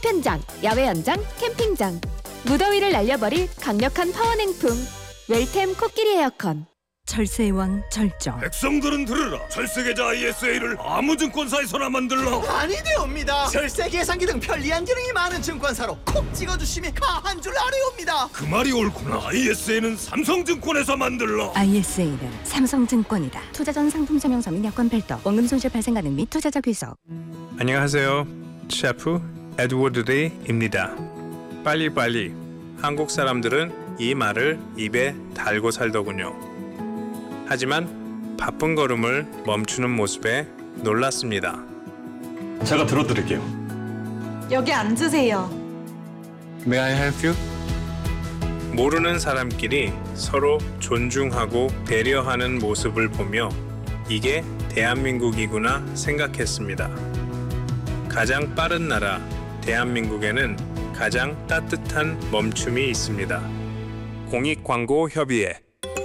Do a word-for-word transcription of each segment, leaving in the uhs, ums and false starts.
파편장, 야외 연장, 캠핑장. 무더위를 날려버릴 강력한 파워냉풍. 웰템 코끼리 에어컨. 절세의 왕 절정. 백성들은 들으라. 절세계좌 아이에스에이를 아무 증권사에서나 만들라. 아니되옵니다. 절세 계산기 등 편리한 기능이 많은 증권사로 콕 찍어주심이 가한 줄 아래옵니다. 그 말이 옳구나. 아이에스에이는 삼성증권에서 만들라. 아이에스에이는 삼성증권이다. 투자 전 상품 설명서 및 약관 별도, 원금 손실 발생 가능 및 투자자 귀속. 안녕하세요. 셰프 에드워드 리입니다. 빨리빨리. 한국 사람들은 이 말을 입에 달고 살더군요. 하지만 바쁜 걸음을 멈추는 모습에 놀랐습니다. 제가 들어드릴게요. 여기 앉으세요. May I help you? 모르는 사람끼리 서로 존중하고 배려하는 모습을 보며 이게 대한민국이구나 생각했습니다. 가장 빠른 나라 대한민국에는 가장 따뜻한 멈춤이 있습니다. 공익광고협의회.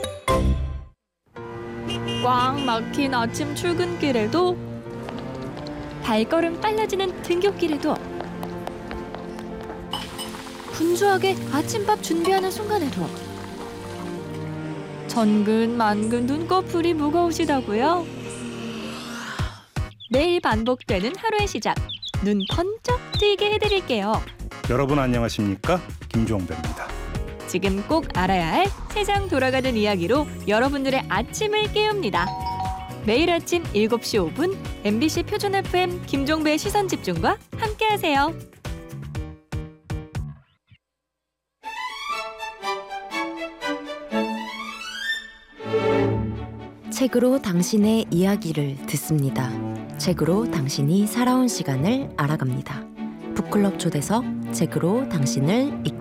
꽉 막힌 아침 출근길에도, 발걸음 빨라지는 등굣길에도, 분주하게 아침밥 준비하는 순간에도 전근만근 눈꺼풀이 무거우시다고요? 매일 반복되는 하루의 시작, 눈 번쩍 뜨이게 해드릴게요. 여러분 안녕하십니까? 김종배입니다. 지금 꼭 알아야 할 세상 돌아가는 이야기로 여러분들의 아침을 깨웁니다. 매일 아침 일곱 시 오 분 엠비씨 표준 에프엠 김종배의 시선집중과 함께하세요. 책으로 당신의 이야기를 듣습니다. 책으로 당신이 살아온 시간을 알아갑니다. 북클럽 초대석, 책으로 당신을 이끌